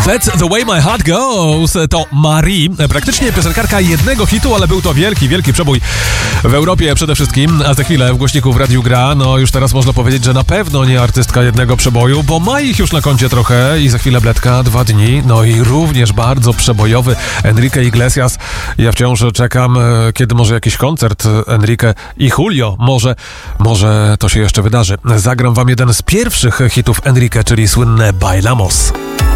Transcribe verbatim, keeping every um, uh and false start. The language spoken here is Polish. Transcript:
That's the way my heart goes. To Marie, praktycznie piosenkarka jednego hitu, ale był to wielki, wielki przebój w Europie przede wszystkim, a za chwilę w głośniku w radiu gra. No już teraz można powiedzieć, że na pewno nie artystka jednego przeboju, bo ma ich już na koncie trochę i za chwilę Bledka, dwa dni. No i również bardzo przebojowy Enrique Iglesias. Ja wciąż czekam, kiedy może jakiś koncert Enrique i Julio. Może, może to się jeszcze wydarzy. Zagram wam jeden z pierwszych hitów Enrique, czyli słynne Bailamos.